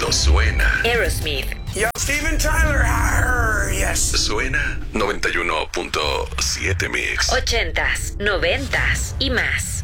cuando suena. Aerosmith. Yo, Steven Tyler. Yes. Suena 91.7 Mix. 80s, 90s y más.